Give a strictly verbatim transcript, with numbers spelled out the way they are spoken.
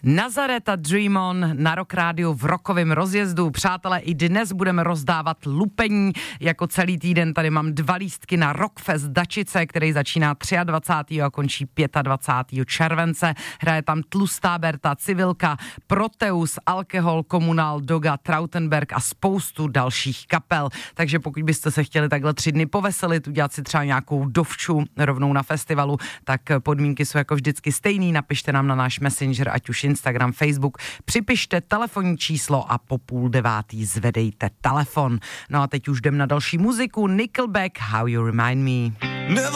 Nazareta Dream On na Rock Rádiu v rokovém rozjezdu. Přátelé, i dnes budeme rozdávat lupení. Jako celý týden tady mám dva lístky na Rockfest Dačice, který začíná dvacátého třetího a končí dvacátého pátého července. Hraje tam Tlustá Berta, Civilka, Proteus, Alkohol, Komunál, Doga, Trautenberg a spoustu dalších kapel. Takže pokud byste se chtěli takhle tři dny poveselit, udělat si třeba nějakou dovču rovnou na festivalu, tak podmínky jsou jako vždycky stejný. Napište nám na náš Messenger, ať už Instagram, Facebook, připište telefonní číslo a po půl devátý zvedejte telefon. No a teď už jdem na další muziku. Nickelback, How You Remind Me.